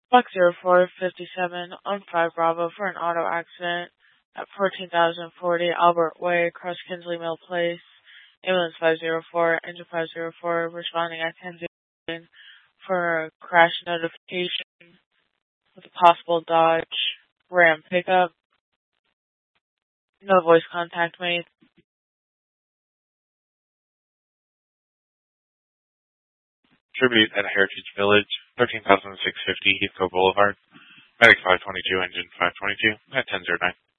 Buck 0457 on 5 Bravo for an auto accident at 14,040 Albert Way, across Kinsley Mill Place. Ambulance 504, engine 504, responding at 10:09 for a crash notification with a possible Dodge Ram pickup. No voice contact made. Tribute at Heritage Village, 13,650 Heathcote Boulevard. Medic 522, engine 522 at 10:09.